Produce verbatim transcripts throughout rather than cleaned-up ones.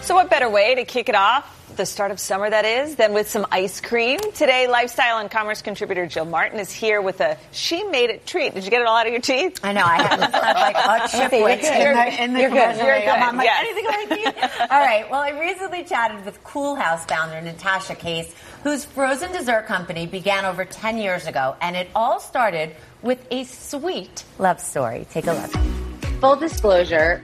So what better way to kick it off, the start of summer that is, than with some ice cream? Today, lifestyle and commerce contributor Jill Martin is here with a she-made-it treat. Did you get it all out of your teeth? I know. I had, had like a chiplet in the, in the You're commercial. good. You're good. I'm like, Yes. anything on my teeth? All right. Well, I recently chatted with Cool House founder Natasha Case, whose frozen dessert company began over ten years ago, and it all started with a sweet love story. Take a look. Full disclosure,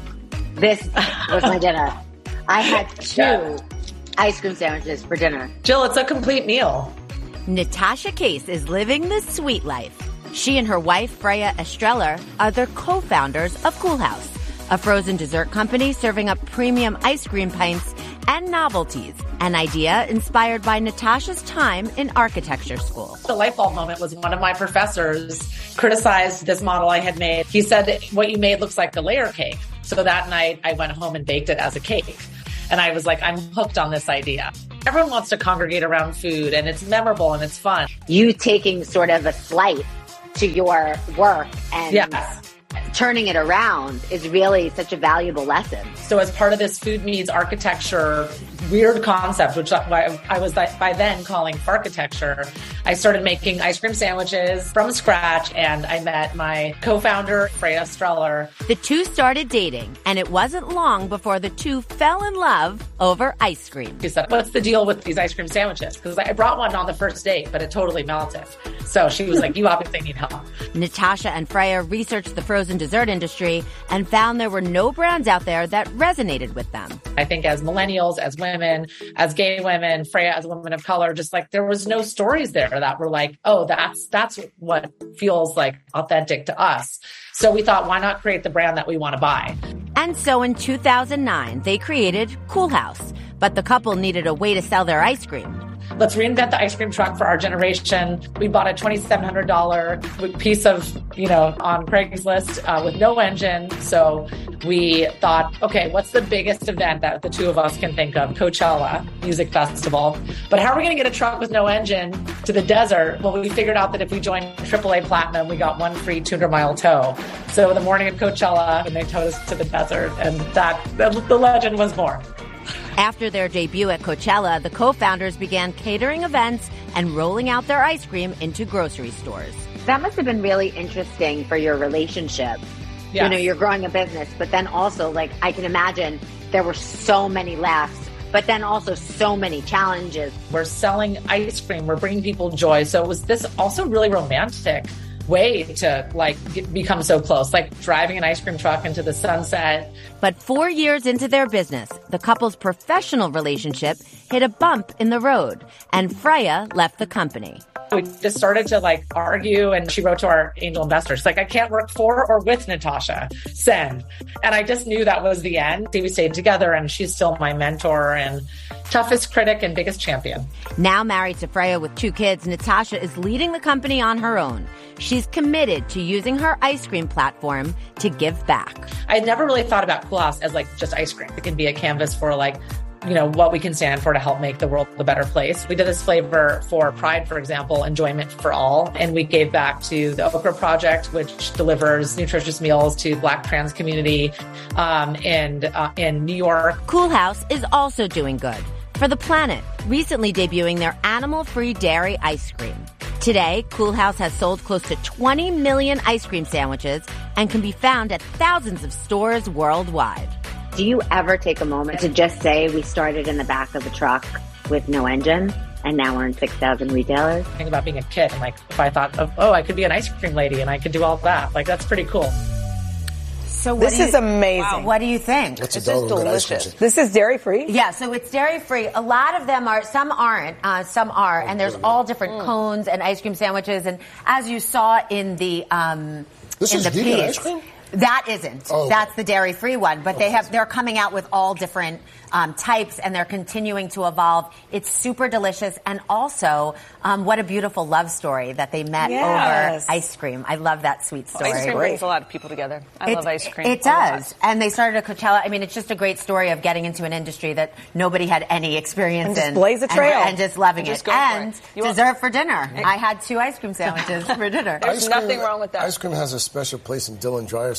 this was my dinner. I had two yeah. ice cream sandwiches for dinner. Jill, it's a complete meal. Natasha Case is living the sweet life. She and her wife, Freya Estreller, are the co-founders of Cool House, a frozen dessert company serving up premium ice cream pints and novelties, an idea inspired by Natasha's time in architecture school. The light bulb moment was one of my professors criticized this model I had made. He said, what you made looks like a layer cake. So that night I went home and baked it as a cake. And I was like, I'm hooked on this idea. Everyone wants to congregate around food, and it's memorable and it's fun. You taking sort of a slight to your work and yes. turning it around is really such a valuable lesson. So as part of this food meets architecture weird concept, which I, I was by then calling Farchitecture, I started making ice cream sandwiches from scratch, and I met my co-founder, Freya Estreller. The two started dating, and it wasn't long before the two fell in love over ice cream. She said, what's the deal with these ice cream sandwiches? Because I brought one on the first date, but it totally melted. So she was like, you obviously need help. Natasha and Freya researched the frozen dessert industry and found there were no brands out there that resonated with them. I think as millennials, as women, as gay women, Freya as a woman of color, just like there was no stories there that were like, oh, that's that's what feels like authentic to us. So we thought, why not create the brand that we want to buy? And so in two thousand nine, they created Cool House, but the couple needed a way to sell their ice cream. Let's reinvent the ice cream truck for our generation. We bought a twenty-seven hundred dollars piece of, you know, on Craigslist uh, with no engine. So we thought, okay, what's the biggest event that the two of us can think of? Coachella Music Festival. But how are we going to get a truck with no engine to the desert? Well, we figured out that if we joined triple A Platinum, we got one free two hundred mile tow. So the morning of Coachella, and they towed us to the desert, and that the, the legend was born. After their debut at Coachella, the co-founders began catering events and rolling out their ice cream into grocery stores. That must have been really interesting for your relationship. Yes. You know, you're growing a business, but then also, like, I can imagine there were so many laughs, but then also so many challenges. We're selling ice cream. We're bringing people joy. So it was this also really romantic way to like get, become so close, like driving an ice cream truck into the sunset. But four years into their business, the couple's professional relationship hit a bump in the road, and Freya left the company. We just started to like argue, and she wrote to our angel investors, like, I can't work for or with Natasha. Send. And I just knew that was the end. We stayed together, and she's still my mentor and toughest critic and biggest champion. Now married to Freya with two kids, Natasha is leading the company on her own. She's committed to using her ice cream platform to give back. I never really thought about Cool House as like just ice cream. It can be a canvas for like, you know, what we can stand for to help make the world a better place. We did this flavor for Pride, for example, enjoyment for all. And we gave back to the Okra Project, which delivers nutritious meals to Black trans community um, and uh, in New York. Cool House is also doing good for the planet, recently debuting their animal-free dairy ice cream. Today, Cool House has sold close to twenty million ice cream sandwiches and can be found at thousands of stores worldwide. Do you ever take a moment to just say we started in the back of a truck with no engine and now we're in six thousand retailers? Think about being a kid and like if I thought, of, oh, I could be an ice cream lady and I could do all that. Like that's pretty cool. So what this do you, is amazing. Wow, what do you think? It's This is delicious. This is dairy free? Yeah, so it's dairy free. A lot of them are, some aren't, uh, some are, and there's all different mm. cones and ice cream sandwiches. And as you saw in the um, this in is the vegan piece, ice cream? That isn't. Oh. That's the dairy free one. But they have they're coming out with all different um, types, and they're continuing to evolve. It's super delicious, and also um, what a beautiful love story that they met yes. over ice cream. I love that sweet story. Ice cream brings a lot of people together. I it, love ice cream. It does. And they started at Coachella. I mean, it's just a great story of getting into an industry that nobody had any experience and just in. blaze a trail. And, and just loving and just it. And for it. dessert for dinner. I had two ice cream sandwiches for dinner. There's ice nothing cream, wrong with that. Ice cream has a special place in Dylan Dreyer's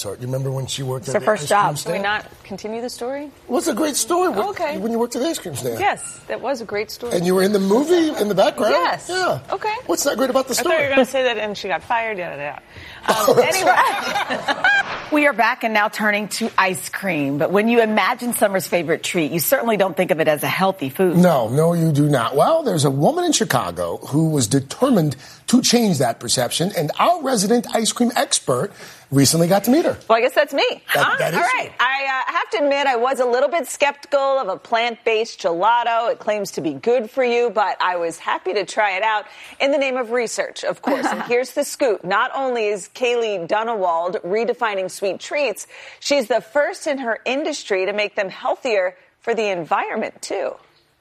Dessart. You remember when she worked it's at the first ice job. cream stand? Can we not continue the story? Well, it's a great story. Oh, okay. When you worked at the ice cream stand. Yes, that was a great story. And you were in the movie in the background? Yes. Yeah. Okay. What's that great about the story? I thought you were going to say that and she got fired. Yeah, yeah. Um, anyway. We are back and now turning to ice cream. But when you imagine summer's favorite treat, you certainly don't think of it as a healthy food. No, no, you do not. Well, there's a woman in Chicago who was determined to change that perception, and our resident ice cream expert recently got to meet her. Well, I guess that's me. That, huh? that is All right. you. I uh, have to admit, I was a little bit skeptical of a plant-based gelato. It claims to be good for you, but I was happy to try it out in the name of research, of course. And here's the scoop. Not only is Kaylee Dunewald redefining sweet treats, she's the first in her industry to make them healthier for the environment, too.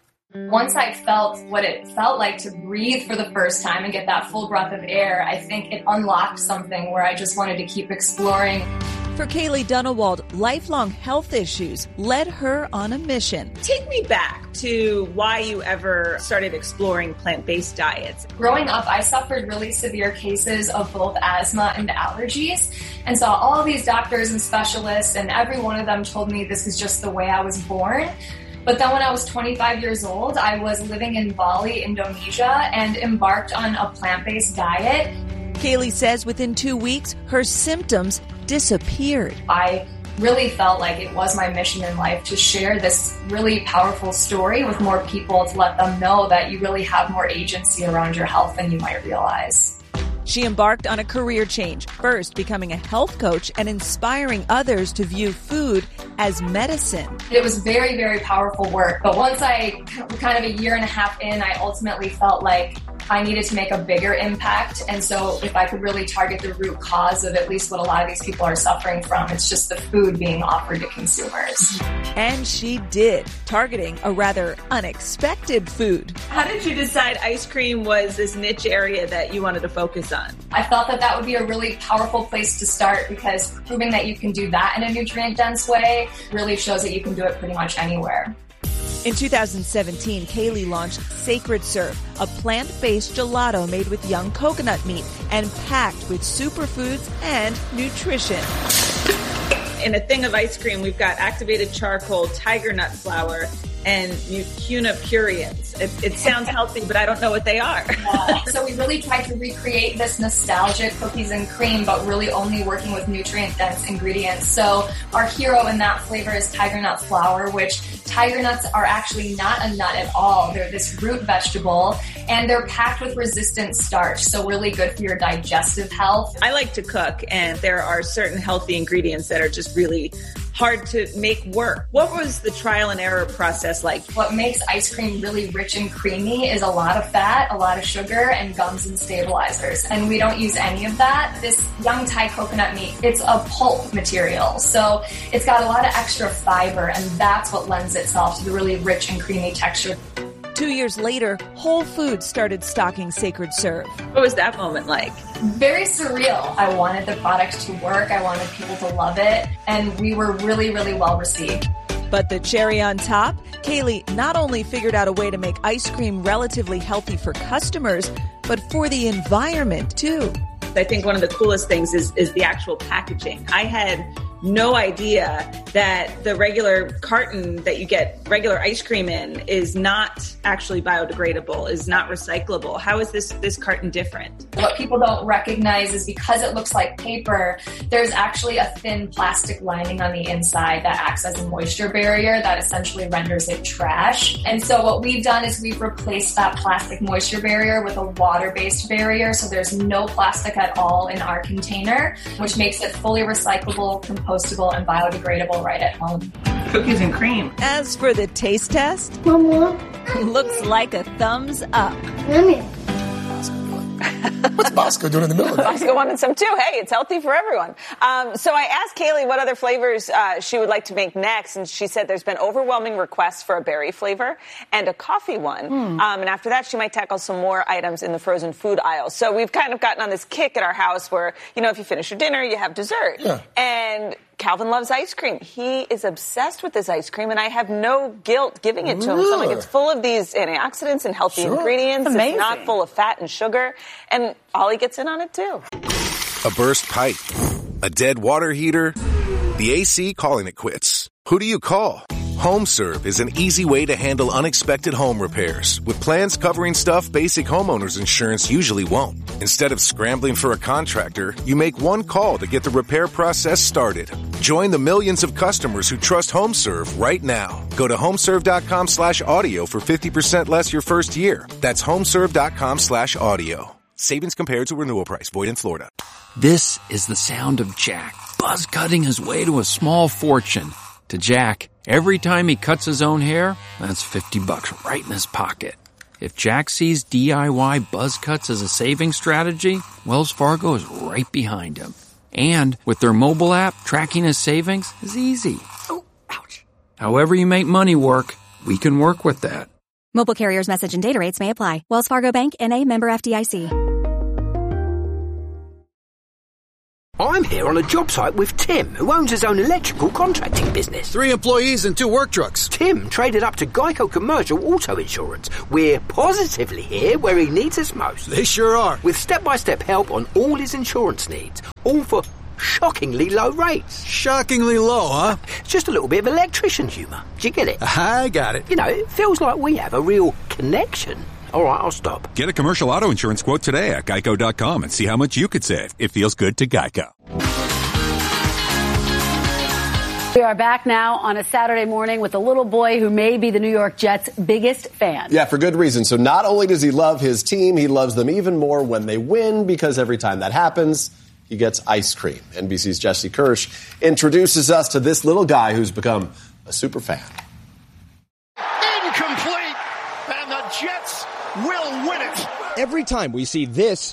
Once I felt what it felt like to breathe for the first time and get that full breath of air, I think it unlocked something where I just wanted to keep exploring. For Kaylee Dunewald, lifelong health issues led her on a mission. Take me back to why you ever started exploring plant-based diets. Growing up, I suffered really severe cases of both asthma and allergies and saw all of these doctors and specialists, and every one of them told me this is just the way I was born. But then when I was twenty-five years old, I was living in Bali, Indonesia, and embarked on a plant-based diet. Kaylee says within two weeks, her symptoms disappeared. I really felt like it was my mission in life to share this really powerful story with more people, to let them know that you really have more agency around your health than you might realize. She embarked on a career change, first becoming a health coach and inspiring others to view food as medicine. It was very, very powerful work. But once I, kind of a year and a half in, I ultimately felt like I needed to make a bigger impact. And so if I could really target the root cause of at least what a lot of these people are suffering from, it's just the food being offered to consumers. And she did, targeting a rather unexpected food. How did you decide ice cream was this niche area that you wanted to focus on? I felt that that would be a really powerful place to start, because proving that you can do that in a nutrient-dense way really shows that you can do it pretty much anywhere. In two thousand seventeen, Kaylee launched Sacred Serve, a plant-based gelato made with young coconut meat and packed with superfoods and nutrition. In a thing of ice cream, we've got activated charcoal, tiger nut flour, and mucuna purines. It, it sounds healthy, but I don't know what they are. Yeah. So we really tried to recreate this nostalgic cookies and cream, but really only working with nutrient-dense ingredients. So our hero in that flavor is tiger nut flour, which tiger nuts are actually not a nut at all. They're this root vegetable, and they're packed with resistant starch, so really good for your digestive health. I like to cook, and there are certain healthy ingredients that are just really hard to make work. What was the trial and error process like? What makes ice cream really rich and creamy is a lot of fat, a lot of sugar, and gums and stabilizers. And we don't use any of that. This young Thai coconut meat, it's a pulp material. So it's got a lot of extra fiber, and that's what lends itself to the really rich and creamy texture. Two years later, Whole Foods started stocking Sacred Serve. What was that moment like? Very surreal. I wanted the product to work. I wanted people to love it. And we were really, really well received. But the cherry on top, Kaylee not only figured out a way to make ice cream relatively healthy for customers, but for the environment too. I think one of the coolest things is, is the actual packaging. I had no idea that the regular carton that you get regular ice cream in is not actually biodegradable, is not recyclable. How is this, this carton different? What people don't recognize is because it looks like paper, there's actually a thin plastic lining on the inside that acts as a moisture barrier that essentially renders it trash. And so what we've done is we've replaced that plastic moisture barrier with a water-based barrier, so there's no plastic at all in our container, which makes it fully recyclable, compostable, and biodegradable right at home. Cookies and cream. As for the taste test, Mama, looks like a thumbs up. Mommy. What's Bosco doing in the middle of that? Bosco wanted some too. Hey, it's healthy for everyone. Um, so I asked Kaylee what other flavors uh, she would like to make next, and she said there's been overwhelming requests for a berry flavor and a coffee one. Hmm. Um, and after that, she might tackle some more items in the frozen food aisle. So we've kind of gotten on this kick at our house where, you know, if you finish your dinner, you have dessert. Yeah. And Calvin loves ice cream. He is obsessed with this ice cream, and I have no guilt giving it to him. So I'm like, it's full of these antioxidants and healthy Sure. ingredients. Amazing. It's not full of fat and sugar, and Ollie gets in on it too. A burst pipe, A dead water heater? The A C calling it quits. Who do you call? HomeServe is an easy way to handle unexpected home repairs with plans covering stuff basic homeowners insurance usually won't. Instead of scrambling for a contractor, you make one call to get the repair process started. Join the millions of customers who trust HomeServe right now. Go to homeserve.com slash audio for fifty percent less your first year. That's homeserve.com slash audio. Savings compared to renewal price. Void in Florida. This is the sound of Jack buzz cutting his way to a small fortune. To Jack, every time he cuts his own hair, that's fifty bucks right in his pocket. If Jack sees D I Y buzz cuts as a saving strategy, Wells Fargo is right behind him. And with their mobile app, tracking his savings is easy. Oh, ouch. However you make money work, we can work with that. Mobile carriers' message and data rates may apply. Wells Fargo Bank, N A, member F D I C. I'm here on a job site with Tim, who owns his own electrical contracting business. Three employees and two work trucks. Tim traded up to Geico Commercial Auto Insurance. We're positively here where he needs us most. They sure are. With step-by-step help on all his insurance needs. All for shockingly low rates. Shockingly low, huh? Just a little bit of electrician humour. Do you get it? I got it. You know, it feels like we have a real connection. All right, I'll stop. Get a commercial auto insurance quote today at geico dot com and see how much you could save. It feels good to Geico. We are back now on a Saturday morning with a little boy who may be the New York Jets' biggest fan. Yeah, for good reason. So not only does he love his team, he loves them even more when they win, because every time that happens, he gets ice cream. N B C's Jesse Kirsch introduces us to this little guy who's become a super fan. Incomplete, and the Jets will win it. Every time we see this,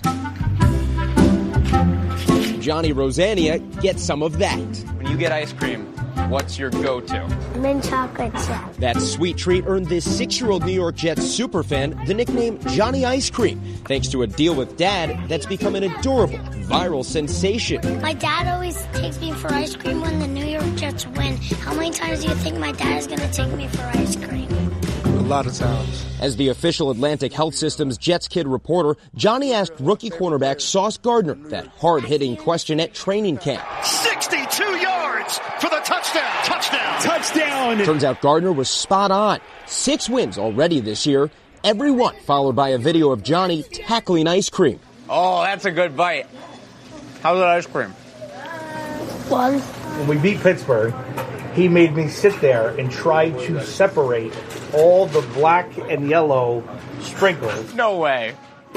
Johnny Rosanna gets some of that. When you get ice cream, what's your go-to? Mint chocolate chip. That sweet treat earned this six-year-old New York Jets superfan the nickname Johnny Ice Cream, thanks to a deal with Dad that's become an adorable viral sensation. My dad always takes me for ice cream when the New York Jets win. How many times do you think my dad is going to take me for ice cream? A lot of times. As the official Atlantic Health System's Jets Kid reporter, Johnny asked rookie cornerback Sauce Gardner that hard-hitting question at training camp. sixty-two yards for the touchdown. Touchdown. Touchdown. Turns out Gardner was spot on. Six wins already this year, every one followed by a video of Johnny tackling ice cream. Oh, that's a good bite. How's that ice cream? One. When we beat Pittsburgh, he made me sit there and try to separate all the black and yellow sprinkles. No way.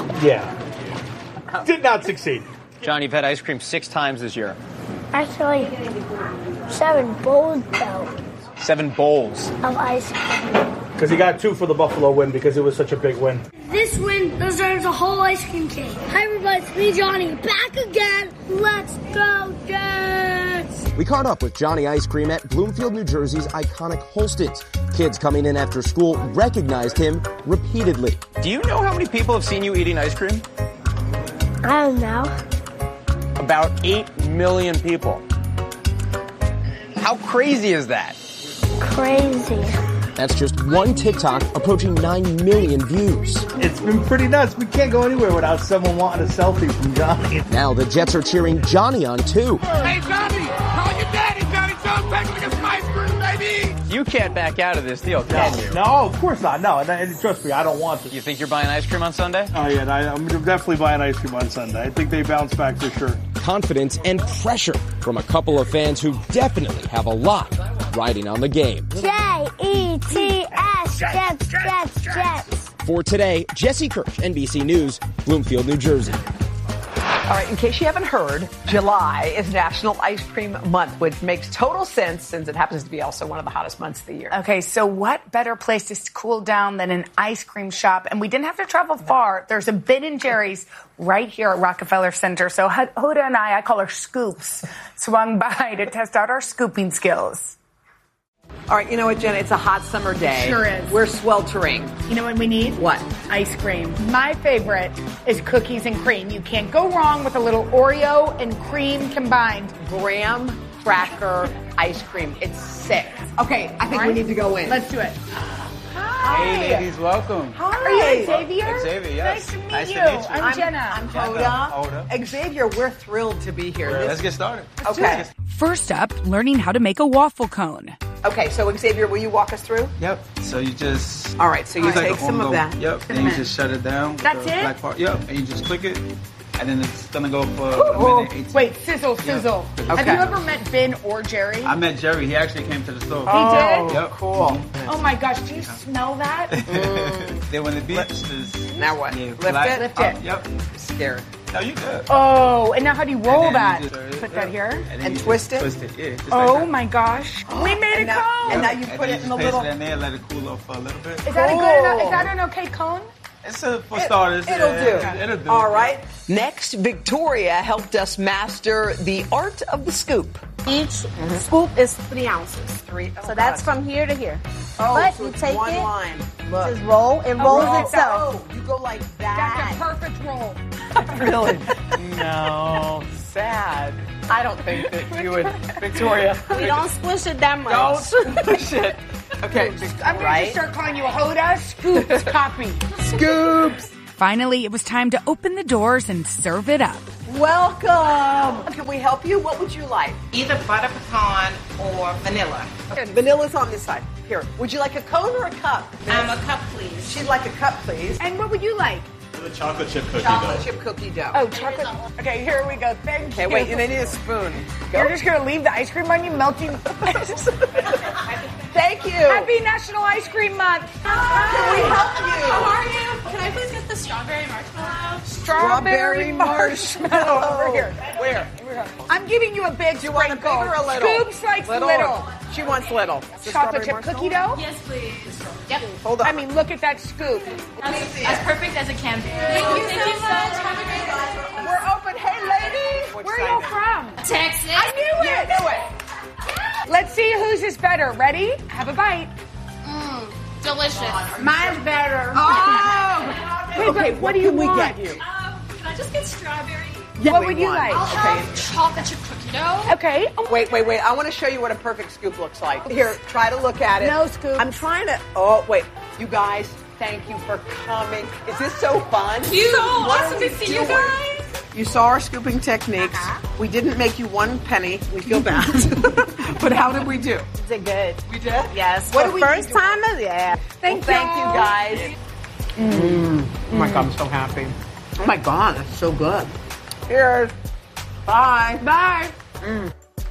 Yeah. Did not succeed. Johnny, you've had ice cream six times this year. Actually, seven bowls, though. Seven bowls. Of ice cream. Because he got two for the Buffalo win because it was such a big win. This win deserves a whole ice cream cake. Hi, everybody. It's me, Johnny. Back again. Let's go, Jets! We caught up with Johnny Ice Cream at Bloomfield, New Jersey's iconic Holston's. Kids coming in after school recognized him repeatedly. Do you know how many people have seen you eating ice cream? I don't know. About eight million people. How crazy is that? Crazy. That's just one TikTok approaching nine million views. It's been pretty nuts. We can't go anywhere without someone wanting a selfie from Johnny. Now the Jets are cheering Johnny on, too. Hey, Johnny, call your daddy. Johnny Jones, take me to get some ice cream, baby. You can't back out of this deal, can no, you? No, of course not. No, and, and trust me, I don't want to. You think you're buying ice cream on Sunday? Oh, yeah, I, I'm definitely buying ice cream on Sunday. I think they bounce back for sure. Confidence and pressure from a couple of fans who definitely have a lot riding on the game. J E T S, Jets, Jets, Jets. For today, Jesse Kirsch, N B C News, Bloomfield, New Jersey. All right, in case you haven't heard, July is National Ice Cream Month, which makes total sense since it happens to be also one of the hottest months of the year. Okay, so what better place to cool down than an ice cream shop? And we didn't have to travel far. There's a Ben and Jerry's right here at Rockefeller Center. So Huda and I, I call her Scoops, swung by to test out our scooping skills. All right, you know what, Jenna? It's a hot summer day. Sure is. We're sweltering. You know what we need? What? Ice cream. My favorite is cookies and cream. You can't go wrong with a little Oreo and cream combined. Graham cracker ice cream. It's sick. Okay, I think right. we need to go in. Let's do it. Hi. Hey, ladies, welcome. Hi. Are you Xavier? Xavier, yes. Nice to meet Nice you. to meet you. I'm, I'm Jenna. I'm Jenna. Hoda. Hoda. Xavier, we're thrilled to be here. Let's get started. Okay. First up, learning how to make a waffle cone. Okay, so Xavier, will you walk us through? Yep. So you just. All right, so you it's like take a some of on-go. that. Yep. And you just shut it down. with That's the it? Black part. Yep. And you just click it, and then it's gonna go for Oh, a minute eighteen. wait, sizzle, sizzle. Yep. Have Okay. you ever met Ben or Jerry? I met Jerry. He actually came to the store. He did? Yep. Cool. Oh my gosh, do you smell that? Then when the beach is. Now what? Yeah, Lift black- it? Lift up, it. Yep. I'm scared. No, you good. Oh, and now how do you roll And then that? you just- Put yeah. that here. then And you twist just it? Twist it, yeah. Just like Oh that. my gosh. We made a And now, cone. and now you And put then it in the just little. Place it in there, let it cool off for a little bit. Is that a good enough? Cool. Is that an okay cone? It's a, for It- starters. It'll yeah, do. It'll do. All right. Next, Victoria helped us master the art of the scoop. Each scoop is three ounces. Three. So that's from here to here. Oh, but so you it's take one it, line. Look. just roll. It rolls roll. itself. Oh, you go like That's that. a perfect roll. Really? No. Sad. I don't think that you would, Victoria. We don't squish it that much. Don't push it. Okay. I'm going right? to start calling you Hoda Scoops Copy. Scoops. Finally, it was time to open the doors and serve it up. Welcome. Can we help you? What would you like? Either butter pecan or vanilla. Here, vanilla's on this side. Here. Would you like a cone or a cup? Um, a cup, please. She'd like a cup, please. And what would you like? The chocolate chip cookie Chocolate dough. chip cookie dough. Oh, chocolate. Okay, here we go. Thank Okay, you. wait, and they need a spoon. You're just going to leave the ice cream on you melting. Thank you. Happy National Ice Cream Month. Can we help you? How are you? Can I please get the strawberry marshmallow? Strawberry marshmallow. Over here. Where? I'm giving you a big Do you want a big sprinkle. or a little? Scoops likes little. She wants little. The Chocolate strawberry chip cookie dough? Yes, please. Yep. Hold on. I mean, look at that scoop. As, as perfect as it can be. Thank you so much. Have a great day. We're open. Hey, lady. Where are you from? Texas. I knew it. You knew it. Let's see whose is better. Ready? Have a bite. Mmm, delicious. Mine's better. Oh. Wait, Okay, but what do you can we want? get you? Um, can I just get strawberry? What would you one. like? I'll have chocolate chip cookie dough. Okay. Wait, wait, wait. I want to show you what a perfect scoop looks like. Here, try to look at it. No scoop. I'm trying to. Oh, wait. You guys, thank you for coming. Is this so fun? You. So What awesome are to we see you doing? guys. You saw our scooping techniques. We didn't make you one penny. We feel bad. But how did we do? Did good. We did? Yes. What For do we first need to- timers, yeah. Thank, well, thank you, guys. Mm. Oh my God, I'm so happy. Oh my God, that's so good. Cheers. Bye. Bye. Mm.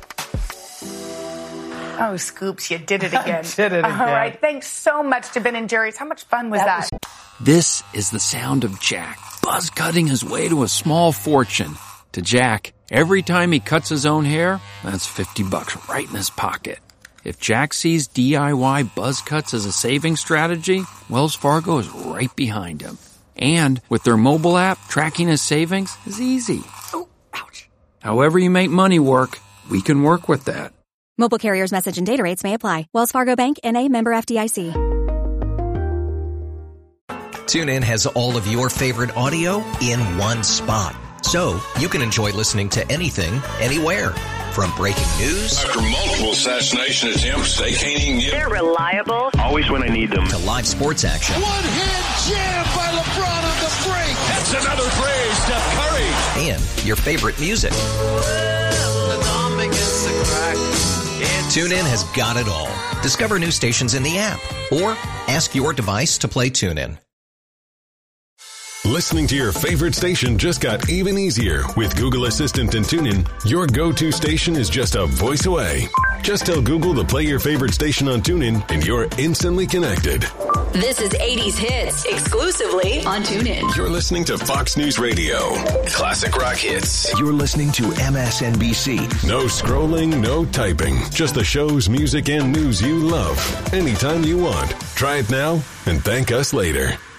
Oh, Scoops, you did it again. Did it again. All right. Thanks so much to Ben and Jerry's. How much fun was that? that? This is the sound of Jack, buzz cutting his way to a small fortune. To Jack, every time he cuts his own hair, that's fifty bucks right in his pocket. If Jack sees D I Y buzz cuts as a saving strategy, Wells Fargo is right behind him. And with their mobile app, tracking his savings is easy. Oh, ouch. However you make money work, we can work with that. Mobile carriers' message and data rates may apply. Wells Fargo Bank, N A, member F D I C. TuneIn has all of your favorite audio in one spot. So you can enjoy listening to anything, anywhere. From breaking news. After multiple assassination attempts, they can't even get... They're reliable. Always when I need them. To live sports action. One-hand jam by LeBron on the break. That's another three, Steph Curry. And your favorite music. TuneIn has got it all. Discover new stations in the app or ask your device to play TuneIn. Listening to your favorite station just got even easier with Google Assistant and TuneIn. Your go-to station is just a voice away. Just tell Google to play your favorite station on TuneIn and you're instantly connected. This is eighties Hits, exclusively on TuneIn. You're listening to Fox News Radio. Classic rock hits. You're listening to M S N B C. No scrolling, no typing. Just the shows, music, and news you love. Anytime you want. Try it now and thank us later.